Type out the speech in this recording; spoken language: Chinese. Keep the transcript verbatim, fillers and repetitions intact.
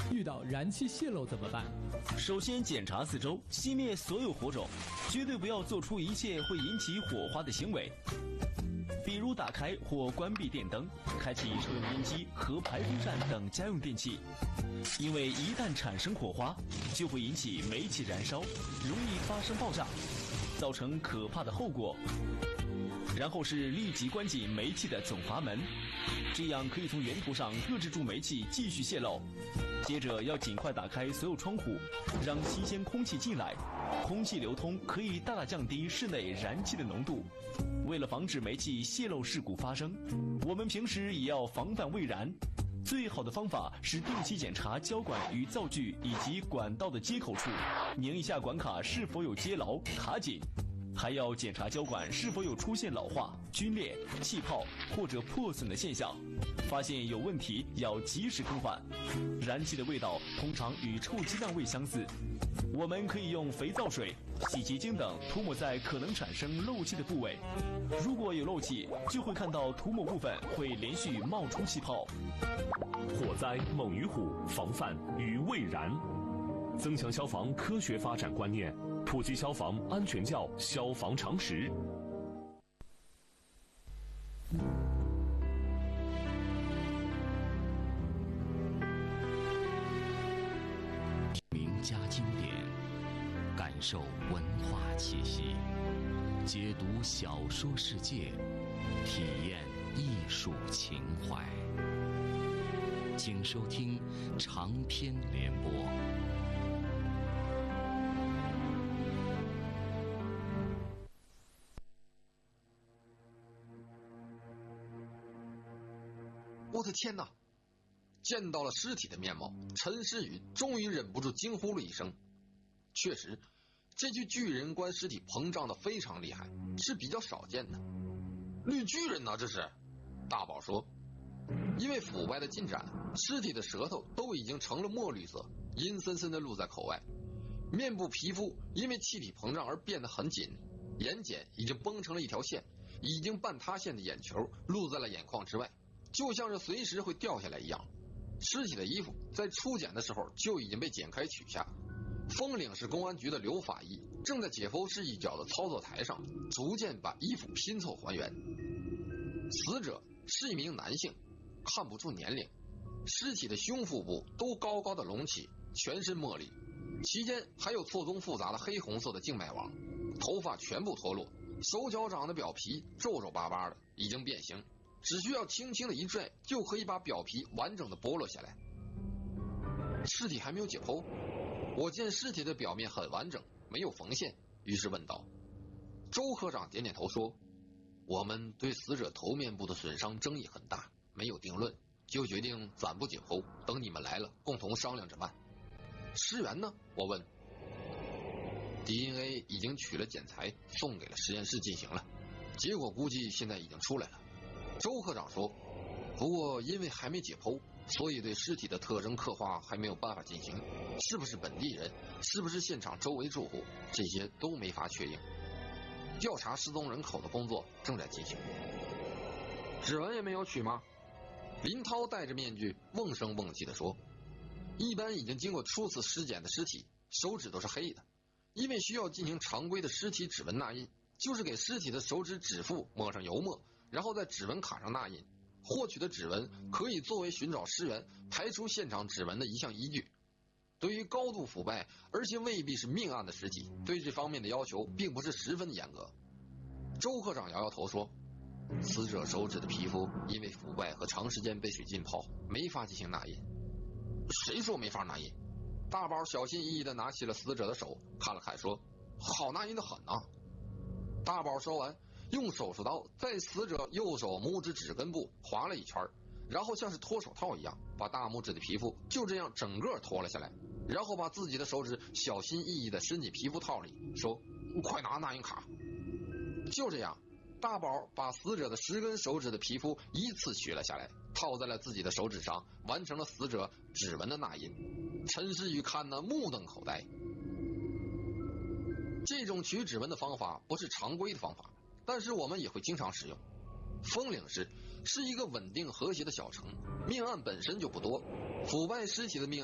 遇到燃气泄漏怎么办？ 首先检查四周，熄灭所有火种，绝对不要做出一切会引起火花的行为，比如打开或关闭电灯，开启抽油烟机和排风扇等家用电器，因为一旦产生火花，就会引起煤气燃烧，容易发生爆炸，造成可怕的后果。然后是立即关紧煤气的总阀门，这样可以从源头上遏制住煤气继续泄漏。接着要尽快打开所有窗户，让新鲜空气进来，空气流通可以大大降低室内燃气的浓度。为了防止煤气泄漏事故发生，我们平时也要防范未燃。最好的方法是定期检查胶管与灶具以及管道的接口处，拧一下管卡是否有接牢、卡紧。还要检查胶管是否有出现老化、皲裂、气泡或者破损的现象，发现有问题要及时更换。燃气的味道通常与臭鸡蛋味相似，我们可以用肥皂水、洗洁精等涂抹在可能产生漏气的部位，如果有漏气，就会看到涂抹部分会连续冒出气泡。 火灾猛于虎，防范于未然。增强消防科学发展观念，普及消防安全教消防常识。 名家经典，感受文化气息，解读小说世界，体验艺术情怀。请收听长篇联播。 我的天哪！见到了尸体的面貌，陈诗雨终于忍不住惊呼了一声。确实，这具巨人棺尸体膨胀的非常厉害，是比较少见的。绿巨人呢？这是？大宝说，因为腐败的进展，尸体的舌头都已经成了墨绿色，阴森森的露在口外。面部皮肤因为气体膨胀而变得很紧，眼睑已经绷成了一条线，已经半塌陷的眼球露在了眼眶之外，就像是随时会掉下来一样。尸体的衣服在初检的时候就已经被剪开取下。丰岭市公安局的刘法医正在解剖室一角的操作台上逐渐把衣服拼凑还原。死者是一名男性，看不出年龄，尸体的胸腹部都高高的隆起，全身墨绿，其间还有错综复杂的黑红色的静脉网，头发全部脱落，手脚掌的表皮皱皱巴巴的，已经变形，只需要轻轻的一拽就可以把表皮完整的剥落下来。尸体还没有解剖，我见尸体的表面很完整，没有缝线，于是问道。周科长点点头说，我们对死者头面部的损伤争议很大，没有定论，就决定暂不解剖，等你们来了共同商量着办。尸源呢？我问。 D N A 已经取了检材，送给了实验室进行了，结果估计现在已经出来了。周科长说，不过因为还没解剖，所以对尸体的特征刻画还没有办法进行，是不是本地人，是不是现场周围住户，这些都没法确定。调查失踪人口的工作正在进行。指纹也没有取吗？林涛戴着面具瓮声瓮气地说，一般已经经过初次尸检的尸体手指都是黑的，因为需要进行常规的尸体指纹捺印，就是给尸体的手指指腹抹上油墨，然后在指纹卡上捺印。获取的指纹可以作为寻找尸源、排除现场指纹的一项依据。对于高度腐败而且未必是命案的尸体，对这方面的要求并不是十分严格。周科长摇摇头说，死者手指的皮肤因为腐败和长时间被水浸泡，没法进行捺印。谁说没法捺印？大宝小心翼翼地拿起了死者的手，看了看说，好捺印的很啊。大宝说完，用手术刀在死者右手拇指指根部划了一圈，然后像是脱手套一样把大拇指的皮肤就这样整个脱了下来，然后把自己的手指小心翼翼地伸进皮肤套里，说，快拿捺印卡。就这样，大宝把死者的十根手指的皮肤依次取了下来，套在了自己的手指上，完成了死者指纹的捺印。陈世宇看得目瞪口呆。这种取指纹的方法不是常规的方法，但是我们也会经常使用。丰岭市是一个稳定和谐的小城，命案本身就不多，腐败尸体的命案